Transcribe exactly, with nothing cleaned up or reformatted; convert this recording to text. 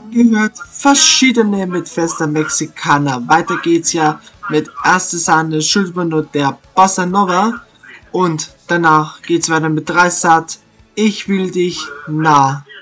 gehört verschiedene mit Festa Mexicana. Weiter geht's ja mit Erste Sahne, Schuldmundo, der Bossa Nova. Und danach geht's weiter mit Dreisat, Ich will dich nah.